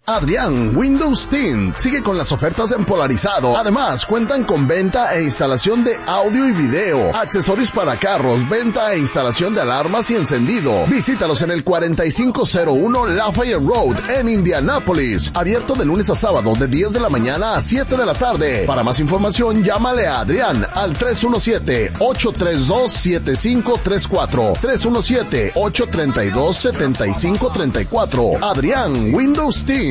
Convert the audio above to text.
Adrián Windows Tint sigue con las ofertas en polarizado. Además, cuentan con venta e instalación de audio y video, accesorios para carros, venta e instalación de alarmas y encendido. Visítalos en el 4501 Lafayette Road en Indianápolis. Abierto de lunes a sábado de 10 de la mañana a 7 de la tarde. Para más información, llámale a Adrián al 317-832-7534. 317-832-7534. Adrián Windows Tint.